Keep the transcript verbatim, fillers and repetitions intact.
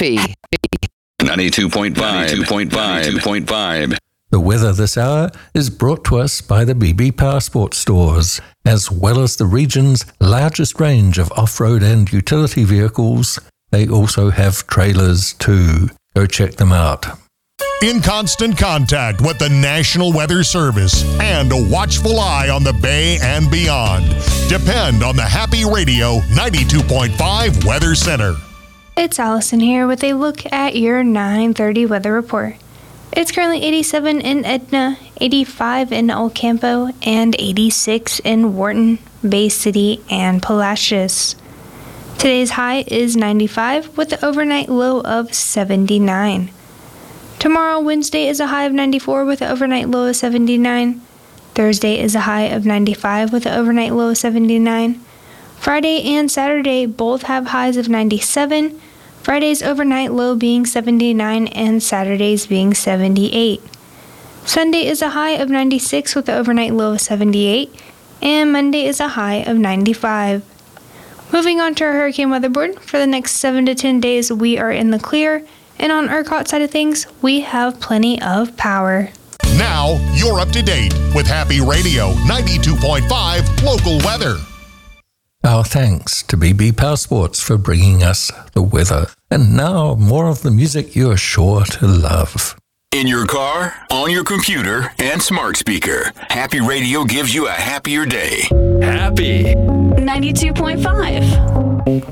Happy. ninety-two point five. ninety-two point five. ninety-two point five. The weather this hour is brought to us by the B B Powersport stores, as well as the region's largest range of off-road and utility vehicles. They also have trailers too. Go check them out. In constant contact with the National Weather Service and a watchful eye on the Bay and beyond. Depend on the Happy Radio ninety-two point five Weather Center. It's Allison here with a look at your nine thirty weather report. It's currently eighty-seven in Edna, eighty-five in El Campo, and eighty-six in Wharton, Bay City, and Palacios. Today's high is ninety-five with the overnight low of seventy-nine. Tomorrow, Wednesday, is a high of ninety-four with an overnight low of seventy-nine. Thursday is a high of ninety-five with an overnight low of seventy-nine. Friday and Saturday both have highs of ninety-seven. Friday's overnight low being seventy-nine and Saturday's being seventy-eight. Sunday is a high of ninety-six with an overnight low of seventy-eight. And Monday is a high of ninety-five. Moving on to our hurricane weather board, for the next seven to ten days we are in the clear. And on ERCOT side of things, we have plenty of power. Now, you're up to date with Happy Radio ninety-two point five local weather. Our thanks to B B Powersports for bringing us the weather. And now, more of the music you're sure to love. In your car, on your computer, and smart speaker, Happy Radio gives you a happier day. Happy. ninety-two point five.